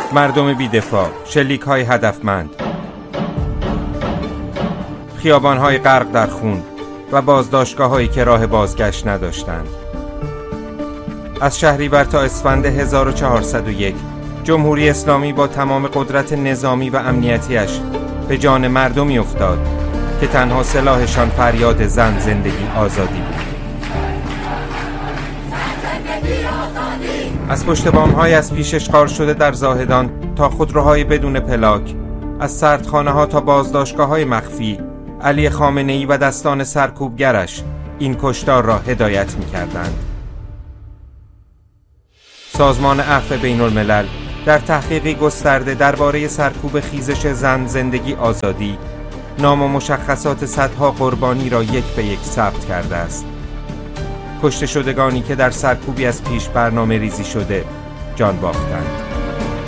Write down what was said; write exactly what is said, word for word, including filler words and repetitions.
مردم بی‌دفاع، شلیک‌های هدفمند، خیابان‌های غرق در خون و بازداشتگاه‌هایی که راه بازگشت نداشتند. از شهریور تا اسفند هزار و چهارصد و یک جمهوری اسلامی با تمام قدرت نظامی و امنیتیش به جان مردمی افتاد که تنها سلاحشان فریاد زن زندگی آزادی بود. از پشت بام‌های از پیش اشغال شده در زاهدان تا خودروهای بدون پلاک، از سردخانه‌ها تا بازداشتگاه‌های مخفی، علی خامنه‌ای و دستان سرکوبگرش این کشتار را هدایت می‌کردند. سازمان عفو بین الملل در تحقیقی گسترده درباره سرکوب خیزش زن زندگی آزادی نام و مشخصات صدها قربانی را یک به یک ثبت کرده است. کشته شدگانی که در سرکوبی از پیش برنامه ریزی شده جان باختند.